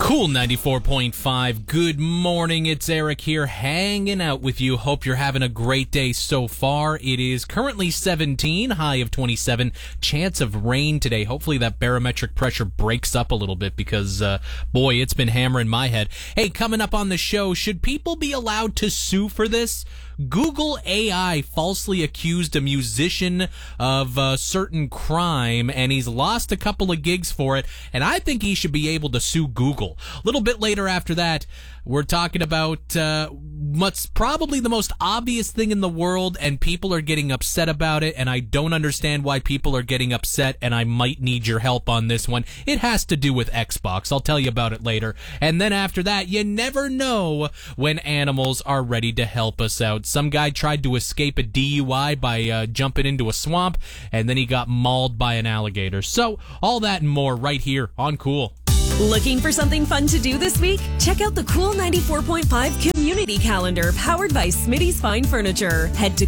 Cool 94.5. Good morning. It's Eric here hanging out with you. Hope you're having a great day so far. It is currently 17, high of 27. Chance of rain today. Hopefully that barometric pressure breaks up a little bit because, boy, it's been hammering my head. Hey, coming up on the show, should people be allowed to sue for this? Google AI falsely accused a musician of a certain crime, and he's lost a couple of gigs for it, and I think he should be able to sue Google. A little bit later after that, we're talking about what's probably the most obvious thing in the world, and people are getting upset about it, and I don't understand why people are getting upset, and I might need your help on this one. It has to do with Xbox. I'll tell you about it later. And then after that, you never know when animals are ready to help us out. Some guy tried to escape a DUI by jumping into a swamp, and then he got mauled by an alligator. So, all that and more right here on Cool. Looking for something fun to do this week? Check out the Cool 94.5 Community Calendar powered by Smitty's Fine Furniture. Head to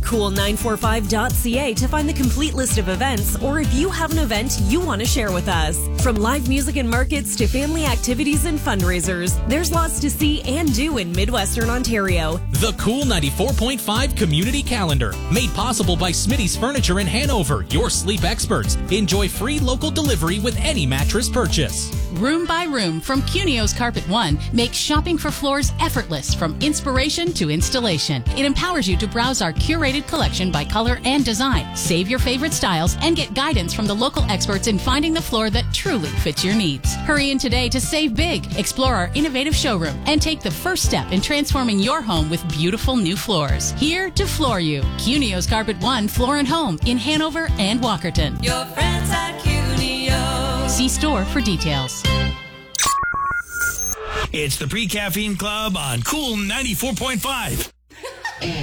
cool945.ca to find the complete list of events, or if you have an event you want to share with us. From live music and markets to family activities and fundraisers, there's lots to see and do in Midwestern Ontario. The Cool 94.5 Community Calendar, made possible by Smitty's Furniture in Hanover, your sleep experts. Enjoy free local delivery with any mattress purchase. Room by room from Cunio's Carpet One makes shopping for floors effortless from inspiration to installation. It empowers you to browse our curated collection by color and design. Save your favorite styles and get guidance from the local experts in finding the floor that truly fits your needs. Hurry in today to save big. Explore our innovative showroom and take the first step in transforming your home with beautiful new floors. Here to floor you. Cunio's Carpet One Floor and Home in Hanover and Walkerton. Your friends at Cunio. See store for details. It's the Pre-Caffeine Club on Cool 94.5.